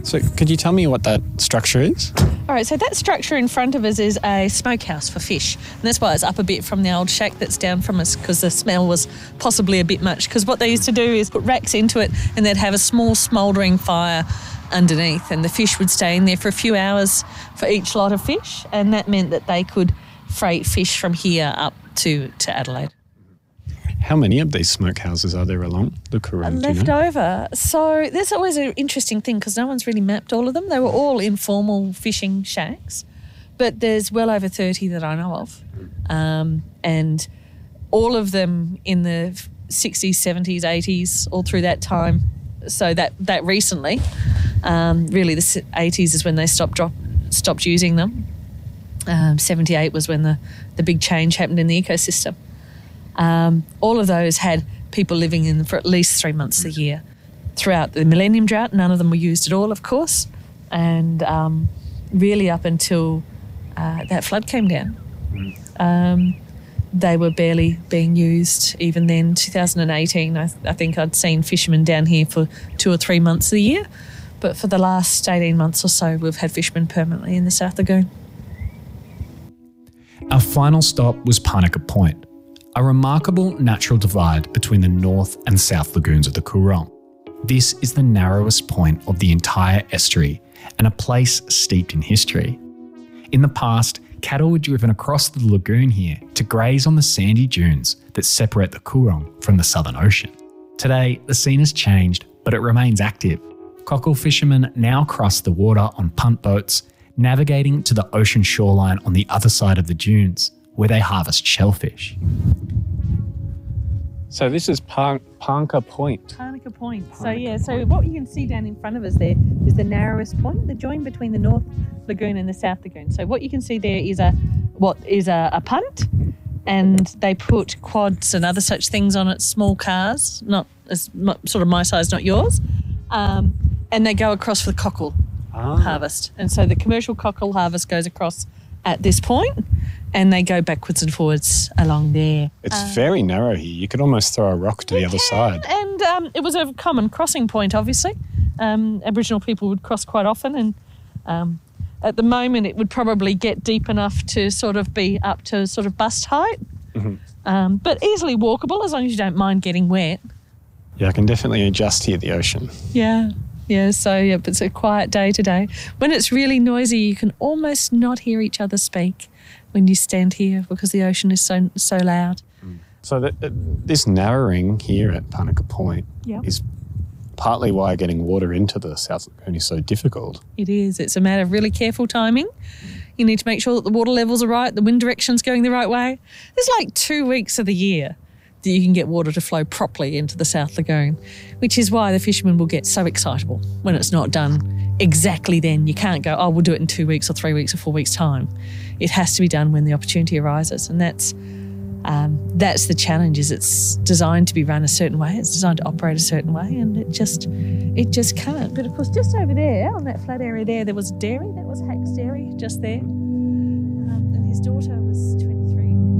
So could you tell me what that structure is? All right, so that structure in front of us is a smokehouse for fish. And that's why it's up a bit from the old shack that's down from us, because the smell was possibly a bit much. Because what they used to do is put racks into it and they'd have a small smouldering fire underneath, and the fish would stay in there for a few hours for each lot of fish, and that meant that they could freight fish from here up to Adelaide. How many of these smokehouses are there along the Coorong? Left over. So there's always an interesting thing because no one's really mapped all of them. They were all informal fishing shacks, but there's well over 30 that I know of. And all of them in the 60s, 70s, 80s, all through that time. So that recently, really the 80s is when they stopped using them. 78 was when the big change happened in the ecosystem. All of those had people living in them for at least 3 months a year. Throughout the Millennium Drought, none of them were used at all, of course, and really up until that flood came down. They were barely being used. Even then, 2018, I think I'd seen fishermen down here for 2 or 3 months a year, but for the last 18 months or so, we've had fishermen permanently in the South Lagoon. Our final stop was Parnica Point, a remarkable natural divide between the North and South Lagoons of the Coorong. This is the narrowest point of the entire estuary and a place steeped in history. In the past, cattle were driven across the lagoon here to graze on the sandy dunes that separate the Coorong from the Southern Ocean. Today, the scene has changed, but it remains active. Cockle fishermen now cross the water on punt boats, navigating to the ocean shoreline on the other side of the dunes, where they harvest shellfish. So this is Parnica Point. Parnica Point. So what you can see down in front of us there is the narrowest point, the join between the North Lagoon and the South Lagoon. So what you can see there is a punt, and they put quads and other such things on it, small cars, not as sort of my size, not yours, and they go across for the cockle harvest. And so the commercial cockle harvest goes across at this point, and they go backwards and forwards along there. It's very narrow here. You could almost throw a rock to the other side. And it was a common crossing point, obviously. Aboriginal people would cross quite often, and at the moment it would probably get deep enough to sort of be up to sort of bust height, but easily walkable as long as you don't mind getting wet. Yeah, I can definitely adjust here, the ocean. So it's a quiet day today. When it's really noisy, you can almost not hear each other speak when you stand here because the ocean is so loud. So this narrowing here at Parnica Point is partly why getting water into the South Lagoon is so difficult. It is. It's a matter of really careful timing. You need to make sure that the water levels are right, the wind direction's going the right way. There's like 2 weeks of the year that you can get water to flow properly into the South Lagoon, which is why the fishermen will get so excitable when it's not done exactly then. You can't go, we'll do it in 2 weeks or 3 weeks or 4 weeks' time. It has to be done when the opportunity arises, and that's the challenge. Is it's designed to be run a certain way, it's designed to operate a certain way, and it just can't. But of course, just over there on that flat area there was a dairy. That was Hack's Dairy just there, and his daughter was 23 when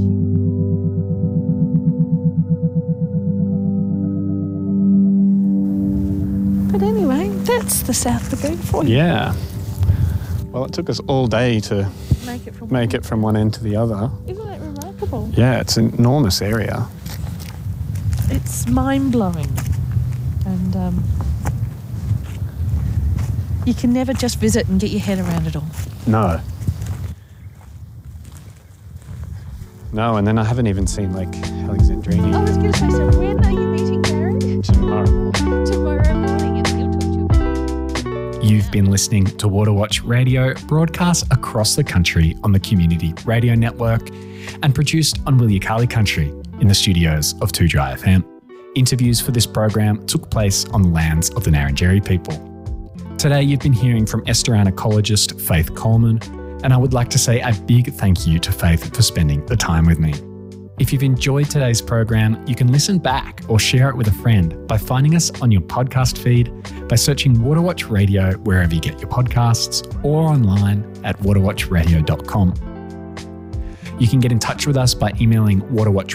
she... But anyway, that's the South Lagoon for you. Yeah. Well, it took us all day to make it from one end to the other. Isn't that remarkable? Yeah, it's an enormous area. It's mind-blowing. And you can never just visit and get your head around it all. No, and then I haven't even seen Lake Alexandrini. I was going to say, so when are you meeting Gary? Tomorrow morning. Tomorrow morning, and he'll talk to you about it. You've been listening to Waterwatch Radio, broadcast across the country on the Community Radio Network and produced on Wilyakalli Country in the studios of 2Dry FM. Interviews for this program took place on the lands of the Ngarrindjeri people. Today you've been hearing from Estaraan ecologist Faith Coleman, and I would like to say a big thank you to Faith for spending the time with me. If you've enjoyed today's program, you can listen back or share it with a friend by finding us on your podcast feed by searching Waterwatch Radio wherever you get your podcasts or online at waterwatchradio.com. You can get in touch with us by emailing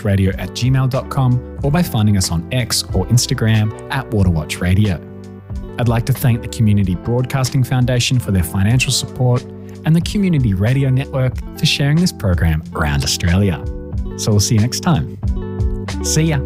waterwatchradio@gmail.com or by finding us on X or Instagram at Waterwatch Radio. I'd like to thank the Community Broadcasting Foundation for their financial support and the Community Radio Network for sharing this program around Australia. So we'll see you next time. See ya.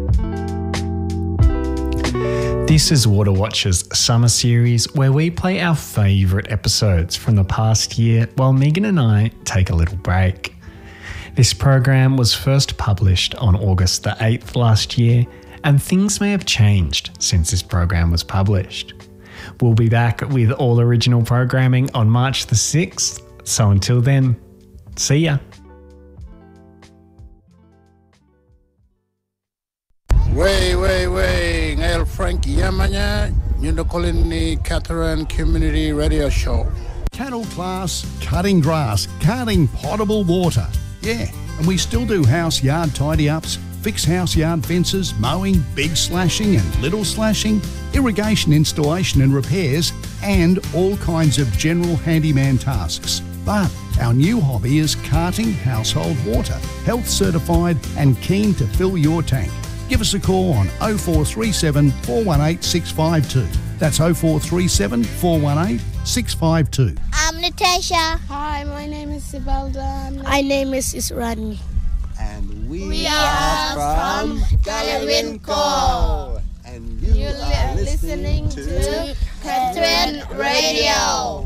This is Water Watch's summer series where we play our favourite episodes from the past year while Megan and I take a little break. This program was first published on August the 8th last year, and things may have changed since this program was published. We'll be back with all original programming on March the 6th, so until then, see ya. Way, ngayon Frank Yamanya, you're calling the Catherine Community Radio Show. Cattle class, cutting grass, carting potable water. Yeah, and we still do house yard tidy-ups, fix house yard fences, mowing, big slashing and little slashing, irrigation installation and repairs, and all kinds of general handyman tasks. But our new hobby is carting household water, health certified and keen to fill your tank. Give us a call on 0437 418 652. That's 0437 418 652. I'm Natasha. Hi, my name is Sibelda. My name is Isradni. And we are from Galawinco. And you are listening to Catherine Radio.